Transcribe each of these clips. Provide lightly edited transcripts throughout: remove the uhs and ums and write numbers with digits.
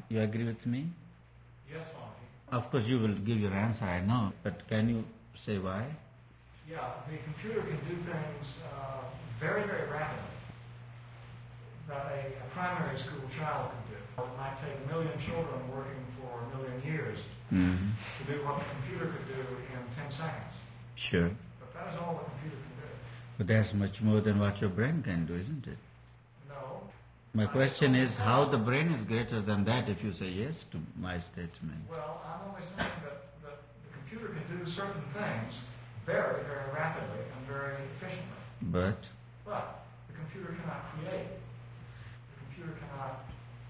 You agree with me? Yes, Swami. Of course you will give your answer, I know, but can you say why? Yeah, the computer can do things very, very rapidly that a primary school child can do. It might take 1 million children working for 1 million years to do what the computer could do in 10 seconds. Sure. But that is all the computer can do. But that's much more than what your brain can do, isn't it? No. My question is how the brain is greater than that if you say yes to my statement. Well, I'm only saying that the computer can do certain things very, very rapidly and very efficiently. But the computer cannot create. The computer cannot.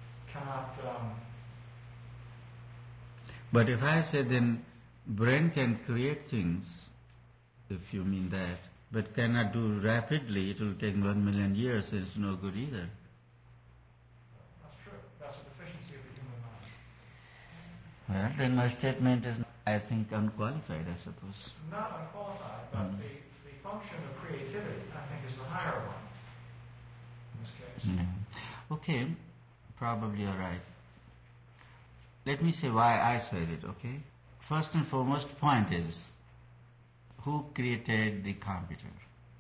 But if I say then brain can create things, if you mean that, but cannot do rapidly, it will take 1 million years, it's no good either. That's true. That's a deficiency of the human mind. Well, then my statement is, I think, unqualified, I suppose. Not unqualified, but the function of creativity, I think, is the higher one in this case. Okay, probably you're right. Let me say why I said it, okay? First and foremost point is, who created the computer?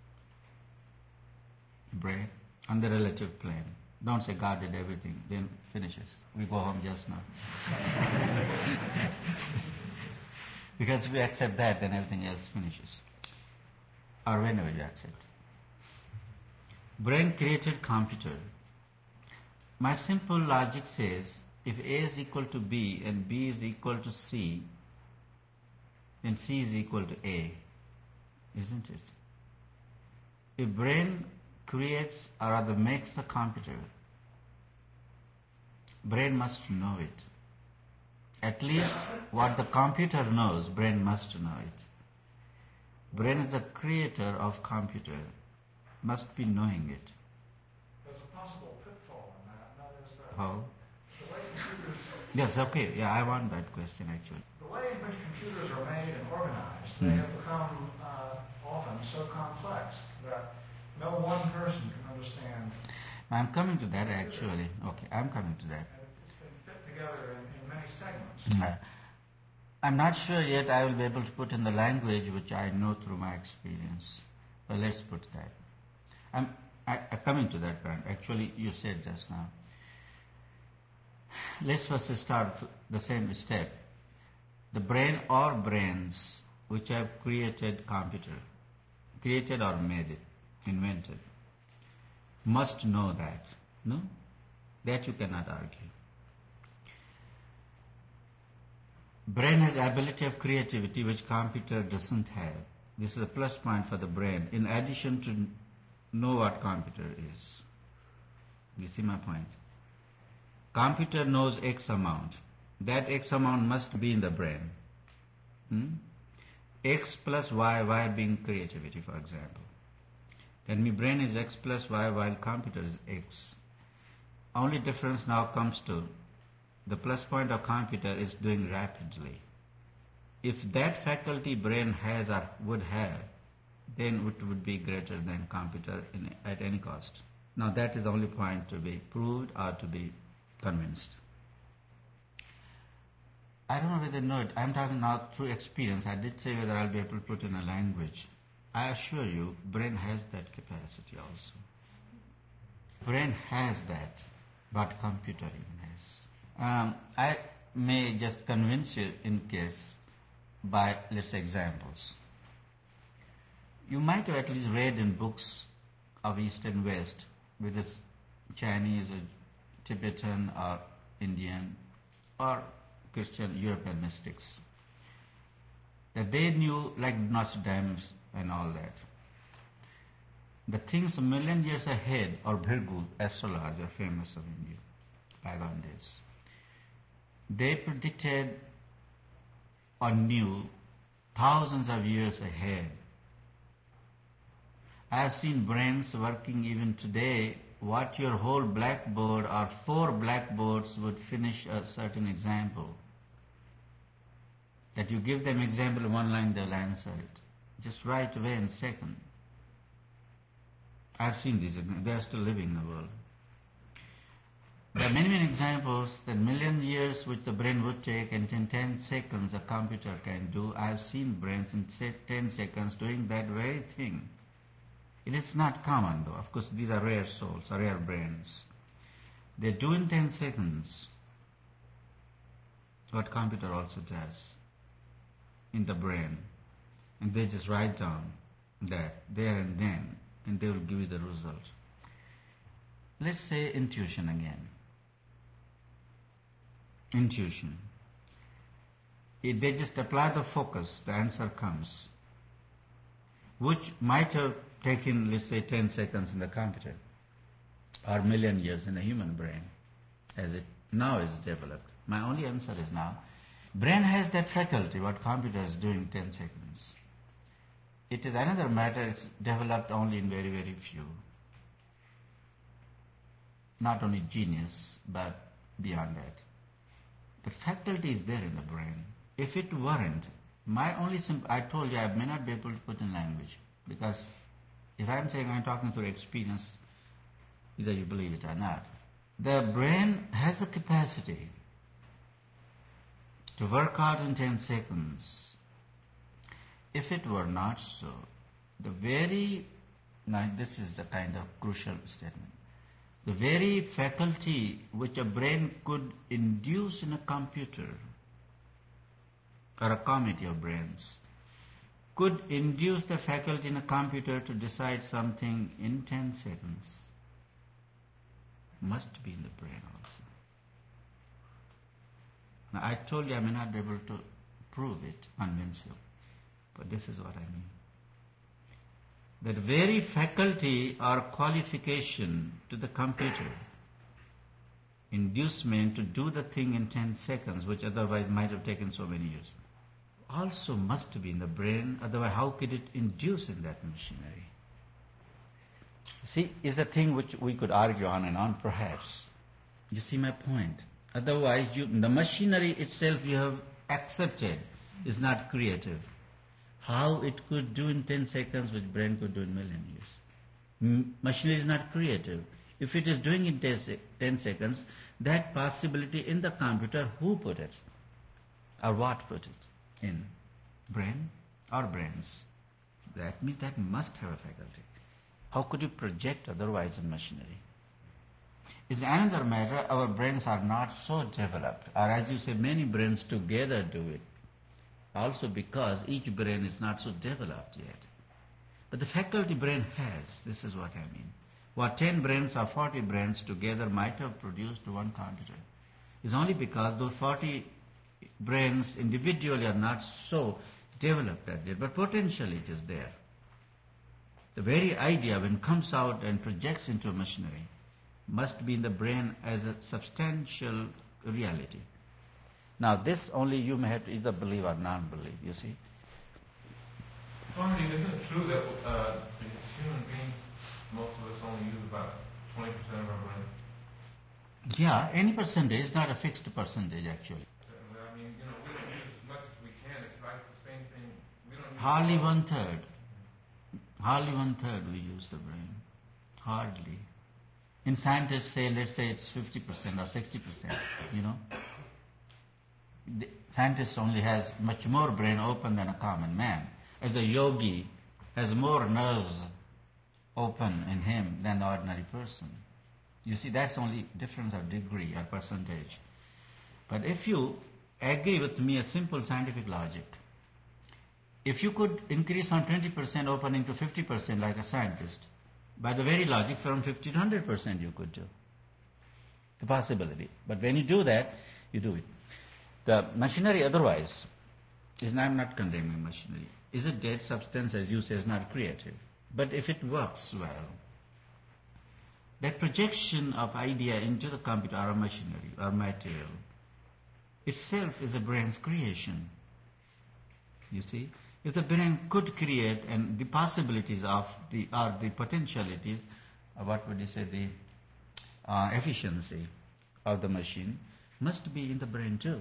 Brain, on the relative plane. Don't say God did everything, then finishes. We go home just now. Because if we accept that, then everything else finishes. Or whenever you accept. Brain created computer. My simple logic says, if A is equal to B and B is equal to C, then C is equal to A, isn't it? If brain creates or rather makes the computer, brain must know it. At least what the computer knows, brain must know it. Brain is the creator of computer, must be knowing it. There's a possible pitfall in that, and that is that How? the way computers... Yes, okay, yeah, I want that question actually. The way in which computers are made and organized, they have become often so complex that no one person can understand. I'm coming to that actually. Okay, I'm coming to that. And it's been fit together in many segments. I'm not sure yet I will be able to put in the language which I know through my experience. But let's put that. I'm coming to that point. Actually, you said just now. Let's first start the same step. The brain or brains which have created computer, created or made it, invented, must know that. No? That you cannot argue. Brain has ability of creativity which computer doesn't have. This is a plus point for the brain, in addition to know what computer is. You see my point? Computer knows X amount. That X amount must be in the brain. X plus Y being creativity, for example. Then my brain is X plus Y while computer is X. Only difference now comes to the plus point of computer is doing rapidly. If that faculty brain has or would have, then it would be greater than computer at any cost. Now that is the only point to be proved or to be convinced. I don't know whether you know it. I'm talking now through experience. I did say whether I'll be able to put in a language. I assure you, brain has that capacity also. Brain has that, but computer even has. I may just convince you in case by, let's say, examples. You might have at least read in books of East and West, whether it's Chinese or Tibetan or Indian or Christian European mystics, that they knew, like Nostradamus and all that, the things a million years ahead, or Bhrigu, astrologer, famous of India, bygone days. They predicted or knew thousands of years ahead. I have seen brains working even today, what your whole blackboard or 4 blackboards would finish a certain example. That you give them example in 1 line, they'll answer it. Just right away in a second. I've seen these, they are still living in the world. There are many examples that million years years which the brain would take, and in 10 seconds a computer can do. I have seen brains in 10 seconds doing that very thing. It is not common though. Of course, these are rare souls, rare brains. They do in 10 seconds what computer also does in the brain. And they just write down that there and then, and they will give you the result. Let's say intuition again. Intuition. If they just apply the focus, the answer comes, which might have taken, let's say, 10 seconds in the computer, or million years in the human brain, as it now is developed. My only answer is now, brain has that faculty, what computer is doing 10 seconds. It is another matter, it's developed only in very, very few. Not only genius, but beyond that. The faculty is there in the brain. If it weren't, I told you I may not be able to put in language, because if I'm saying I'm talking through experience, either you believe it or not. The brain has the capacity to work out in 10 seconds. If it were not so, now this is a kind of crucial statement, the very faculty which a brain could induce in a computer, or a committee of brains, could induce the faculty in a computer to decide something in 10 seconds, must be in the brain also. Now I told you I may not be able to prove it, convince you, but this is what I mean. That very faculty or qualification to the computer, inducement to do the thing in 10 seconds, which otherwise might have taken so many years, also must be in the brain, otherwise how could it induce in that machinery? See, is a thing which we could argue on and on perhaps. You see my point? Otherwise, the machinery itself you have accepted is not creative. How it could do in 10 seconds which brain could do in million years? Machinery is not creative. If it is doing in 10 seconds, that possibility in the computer, who put it? Or what put it in? Brain or brains? That means that must have a faculty. How could you project otherwise in machinery? It's another matter, our brains are not so developed, or as you say, many brains together do it. Also because each brain is not so developed yet. But the faculty brain has, this is what I mean. What 10 brains or 40 brains together might have produced one computer is only because those 40 brains individually are not so developed as yet, but potentially it is there. The very idea when it comes out and projects into machinery must be in the brain as a substantial reality. Now this only you may have to either believe or not believe, you see. Swamiji, isn't it true that as human beings, most of us only use about 20% of our brain? Yeah, any percentage, not a fixed percentage actually. I mean, we don't use as much as we can. It's like the same thing. We don't use Hardly one third. Hardly one third we use the brain. Hardly. In scientists say, let's say it's 50% or 60%, The scientist only has much more brain open than a common man. As a yogi has more nerves open in him than the ordinary person. You see, that's only difference of degree or percentage. But if you agree with me a simple scientific logic, if you could increase from 20% opening to 50% like a scientist, by the very logic from 50 to 100% you could do. The possibility. But when you do that, you do it. The machinery otherwise I'm not condemning machinery, is a dead substance, as you say, is not creative. But if it works well, that projection of idea into the computer or machinery or material itself is a brain's creation. You see? If the brain could create, and the possibilities of the potentialities, what would you say, the efficiency of the machine must be in the brain too.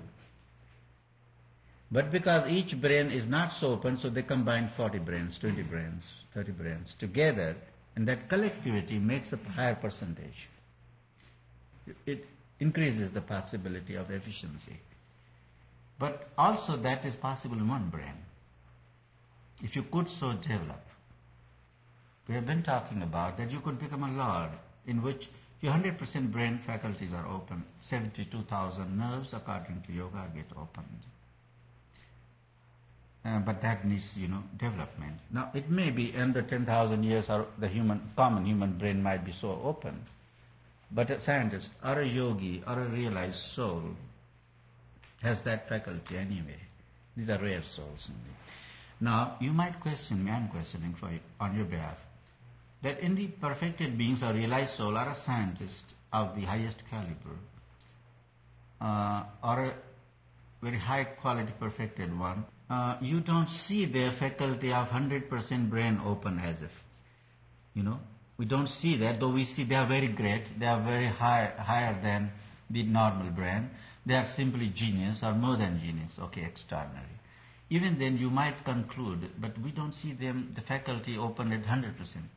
But because each brain is not so open, so they combine 40 brains, 20 brains, 30 brains together, and that collectivity makes a higher percentage. increases the possibility of efficiency. But also that is possible in one brain, if you could so develop. We have been talking about that you could become a lord in which your 100% brain faculties are open. 72,000 nerves, according to yoga, get opened. But that needs, development. Now, it may be under 10,000 years, the common human brain might be so open. But a scientist or a yogi or a realized soul has that faculty anyway. These are rare souls only. Now, you might question me, I'm questioning for you, on your behalf, that in the perfected beings or realized soul or a scientist of the highest caliber, or a very high quality perfected one, you don't see their faculty of 100% brain open as if, we don't see that, though we see they are very great, they are very higher than the normal brain, they are simply genius or more than genius, extraordinary. Even then you might conclude, but we don't see them, the faculty open at 100%.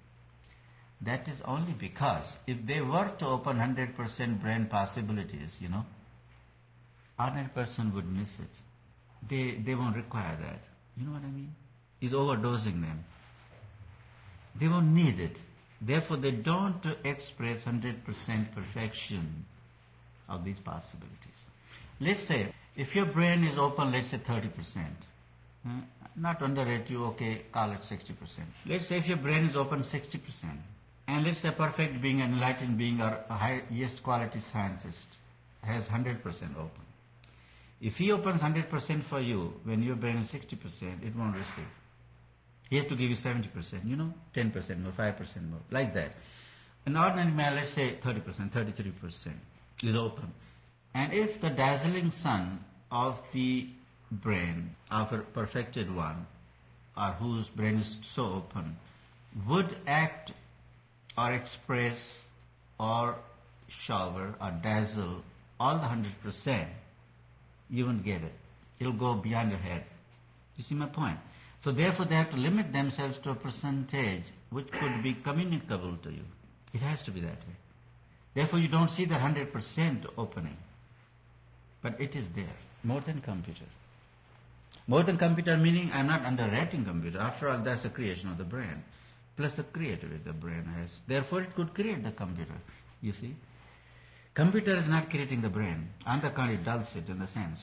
That is only because if they were to open 100% brain possibilities, ordinary person would miss it. They won't require that. You know what I mean? He's overdosing them. They won't need it. Therefore, they don't express 100% perfection of these possibilities. Let's say, if your brain is open, let's say 30%. Not underrate you, call it 60%. Let's say if your brain is open 60%, and let's say a perfect being, an enlightened being, or a highest quality scientist has 100% open. If he opens 100% for you, when your brain is 60%, it won't receive. He has to give you 70%, 10% more, 5% more, like that. An ordinary man, let's say 30%, 33% is open. And if the dazzling sun of the brain of a perfected one, or whose brain is so open, would act or express or shower or dazzle all the 100%, you won't get it. It'll go beyond your head. You see my point? So therefore they have to limit themselves to a percentage which could be communicable to you. It has to be that way. Therefore you don't see the 100% opening. But it is there, more than computer. More than computer meaning I'm not underrating computer. After all, that's the creation of the brain, plus the creativity the brain has. Therefore it could create the computer, you see. Computer is not creating the brain. On the contrary, it dulls it in the sense.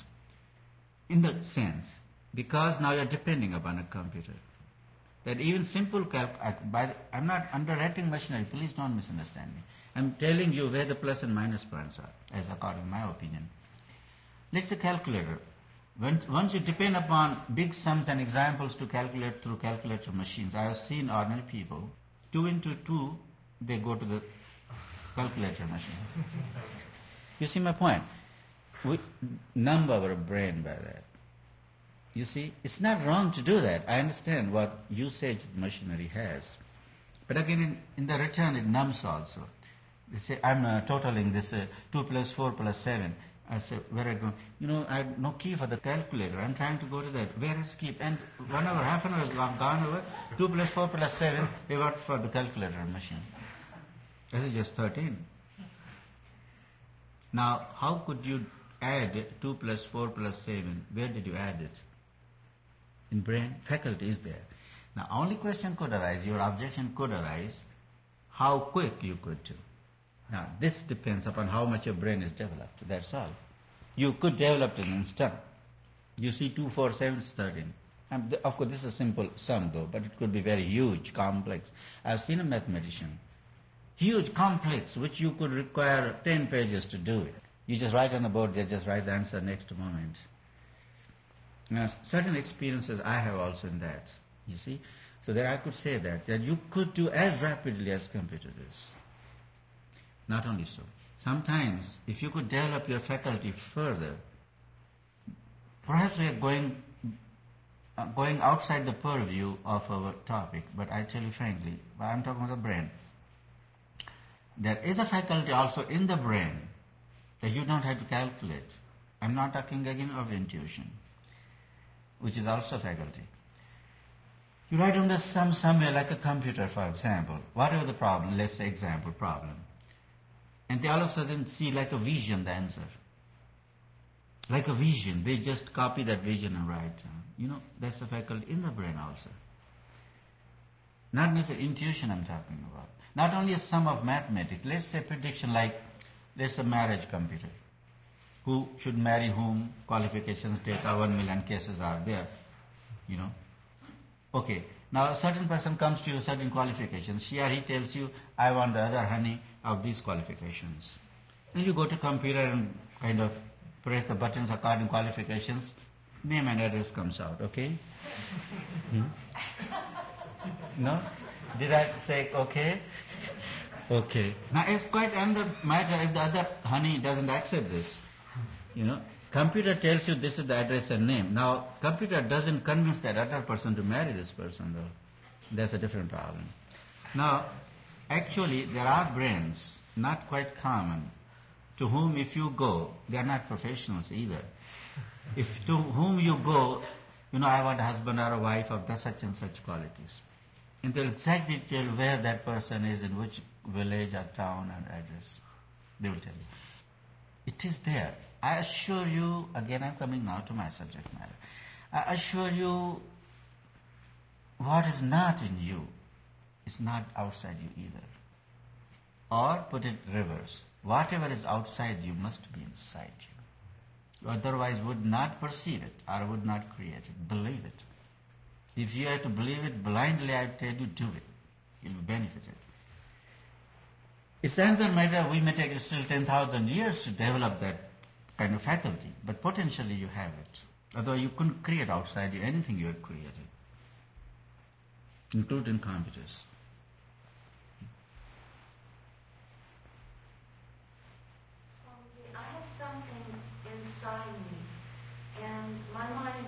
Because now you're depending upon a computer. That even simple I'm not underrating machinery, please don't misunderstand me. I'm telling you where the plus and minus points are, as according to my opinion. Let's say calculator. Once you depend upon big sums and examples to calculate through calculator machines, I have seen ordinary people, 2 into 2, they go to the calculator machine. You see my point? We numb our brain by that. You see, it's not wrong to do that. I understand what usage machinery has. But again, in the return, it numbs also. They say, I'm totaling this 2 plus 4 plus 7. I say, where I go? I have no key for the calculator. I'm trying to go to that. Where is key? And 1 hour, half an hour has gone over. 2 plus 4 plus 7, they work for the calculator machine. This is just 13. Now, how could you add 2 plus 4 plus 7? Where did you add it? In brain, faculty is there. Now, only question could arise, your objection could arise, how quick you could do. Now, this depends upon how much your brain is developed, that's all. You could develop in an instant. You see 2, 4, 7 is 13. And of course, this is a simple sum though, but it could be very huge, complex. I've seen a mathematician, huge, complex, which you could require 10 pages to do it. You just write on the board, they just write the answer next moment. Now, certain experiences I have also in that, you see. So that I could say that you could do as rapidly as computer does. Not only so. Sometimes, if you could develop your faculty further, perhaps we are going outside the purview of our topic, but I tell you frankly, I'm talking about the brain. There is a faculty also in the brain that you don't have to calculate. I'm not talking again of intuition, which is also faculty. You write on the sum somewhere like a computer, for example. Whatever the problem, let's say example problem. And they all of a sudden see like a vision the answer. Like a vision. They just copy that vision and write. That's a faculty in the brain also. Not necessarily intuition I'm talking about. Not only a sum of mathematics. Let's say prediction like, let's say marriage computer. Who should marry whom, qualifications, data, 1 million cases are there. Okay, now a certain person comes to you, certain qualifications. She or he tells you, I want the other honey of these qualifications. And you go to computer and kind of press the buttons according to qualifications, name and address comes out, okay? No? Did I say okay? Okay. Now it's quite another matter if the other honey doesn't accept this. Computer tells you this is the address and name. Now, computer doesn't convince that other person to marry this person though. That's a different problem. Now, actually there are brains, not quite common, to whom if you go, they are not professionals either. If to whom you go, I want a husband or a wife of the such and such qualities. And they'll exactly tell where that person is, in which village or town and address. They will tell you. It is there. I assure you, again I'm coming now to my subject matter. I assure you, what is not in you is not outside you either. Or put it reverse. Whatever is outside you must be inside you. Otherwise would not perceive it or would not create it. Believe it. If you have to believe it blindly, I tell you, do it. You'll be benefited. It's another matter, we may take still 10,000 years to develop that kind of faculty, but potentially you have it. Although you couldn't create outside you anything you had created, including computers. I have something inside me, and my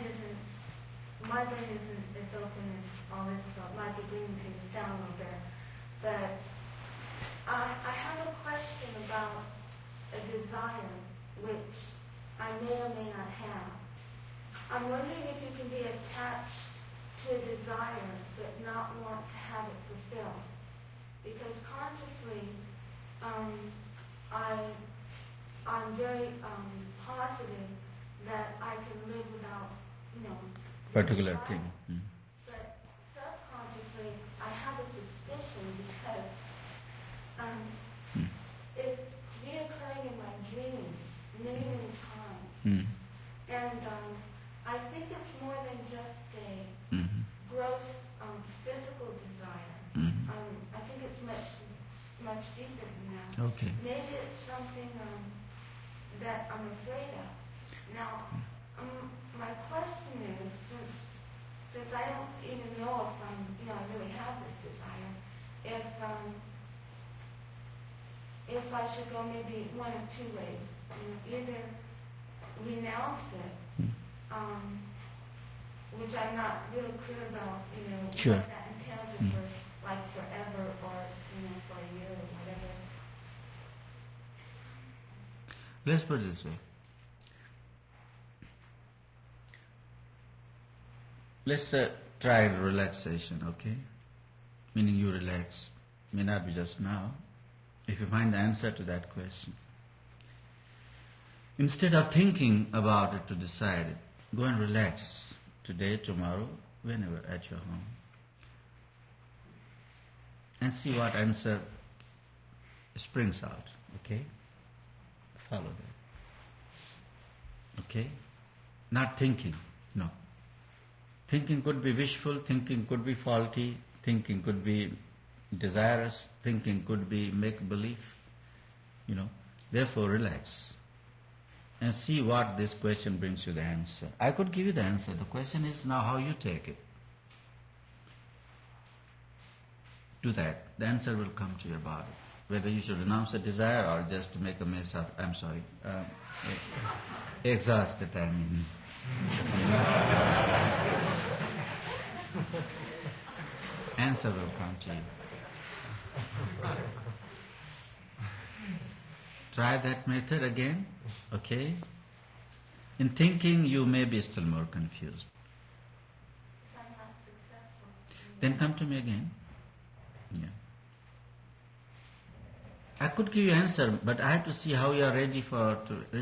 brain isn't as open as all this stuff. Might be bringing things down a little bit, but I have a question about a desire which I may or may not have. I'm wondering if you can be attached to a desire but not want to have it fulfilled. Because consciously, I'm very positive that I can live without, Particular desire. thing. But subconsciously, I have a suspicion because it's reoccurring in my dreams many, many times. And I think it's more than just a gross physical desire. I think it's much deeper than that. Okay. Maybe it's something that I'm afraid of. Now, my question is, since I don't even know if I really have this desire, if I should go maybe one of two ways, either renounce it, which I'm not really clear about, Sure. what that entails for like forever or for a year or whatever. Let's put it this way. Let's try relaxation, okay? Meaning you relax. May not be just now. If you find the answer to that question, instead of thinking about it to decide it, go and relax today, tomorrow, whenever at your home, and see what answer springs out, okay? Follow that. Okay? Not thinking, no. Thinking could be wishful, thinking could be faulty, thinking could be desirous, thinking could be make-believe, Therefore, relax and see what this question brings you the answer. I could give you the answer. The question is now how you take it. Do that. The answer will come to you about it. Whether you should renounce the desire or just to make a mess of, exhaust it, Answer will come to you. Try that method again, okay? In thinking, you may be still more confused. If I'm not successful. Then come to me again. Yeah. I could give you answer, but I have to see how you are ready to